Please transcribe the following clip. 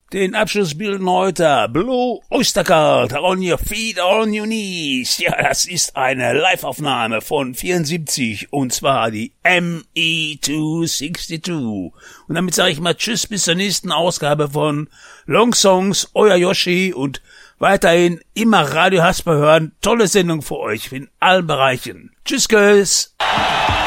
Den Abschluss bilden heute Blue Oyster Cult, On Your Feet, On Your Knees. Ja, das ist eine Live-Aufnahme von 74 und zwar die ME262. Und damit sage ich mal Tschüss bis zur nächsten Ausgabe von Long Songs, euer Yoshi und weiterhin immer Radio Hasper hören. Tolle Sendung für euch in allen Bereichen. Tschüss, Tschüss.